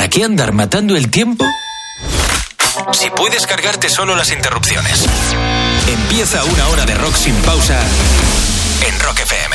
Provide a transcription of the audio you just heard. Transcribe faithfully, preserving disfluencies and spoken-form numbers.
¿Para qué andar matando el tiempo si puedes cargarte solo las interrupciones? Empieza una hora de rock sin pausa en Rock F M.